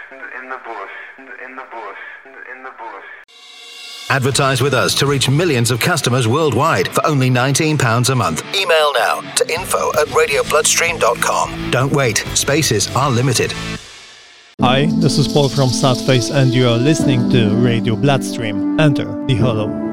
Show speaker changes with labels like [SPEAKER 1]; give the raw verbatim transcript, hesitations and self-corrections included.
[SPEAKER 1] in the bush, in the bush, in the bush.
[SPEAKER 2] Advertise with us to reach millions of customers worldwide for only nineteen pounds a month. Email now to info at radio bloodstream dot com. Don't wait, spaces are limited.
[SPEAKER 3] Hi, this is Paul from Sadface and you are listening to Radio Bloodstream. Enter the Hollow.